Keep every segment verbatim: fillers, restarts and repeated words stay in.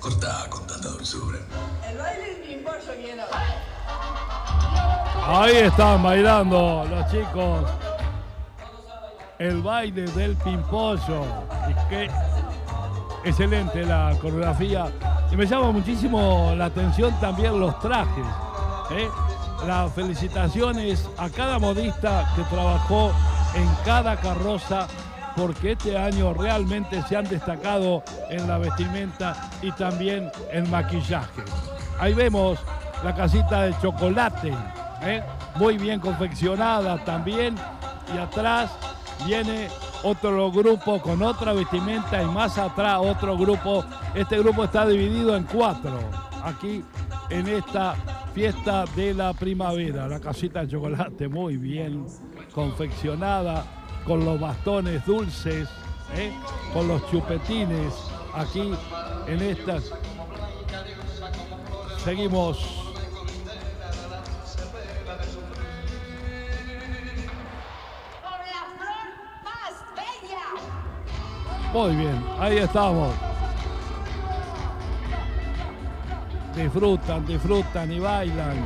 Cortá con tanta dulzura. El baile del pimpollo quiero. Ahí están bailando los chicos. El baile del pimpollo. Y qué excelente la coreografía. Y me llama muchísimo la atención también los trajes, ¿eh? Las felicitaciones a cada modista que trabajó en cada carroza, porque este año realmente se han destacado en la vestimenta y también en maquillaje. Ahí vemos la casita de chocolate, ¿eh? Muy bien confeccionada también, y atrás viene otro grupo con otra vestimenta y más atrás otro grupo. Este grupo está dividido en cuatro aquí en esta fiesta de la primavera. La casita de chocolate muy bien confeccionada, con los bastones dulces, ¿eh? Con los chupetines aquí en estas. Seguimos. Con la flor más bella. Muy bien, ahí estamos. Disfrutan, disfrutan y bailan.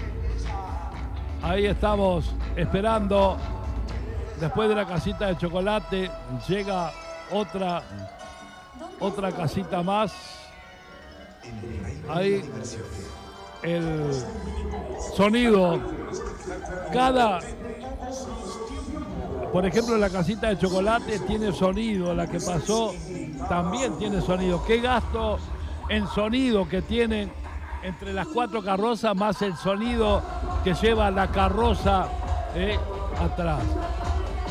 Ahí estamos esperando. Después de la casita de chocolate llega otra, otra casita más. Ahí el sonido. Cada, por ejemplo, la casita de chocolate tiene sonido. La que pasó también tiene sonido. ¿Qué gasto en sonido que tienen entre las cuatro carrozas más el sonido que lleva la carroza eh, atrás?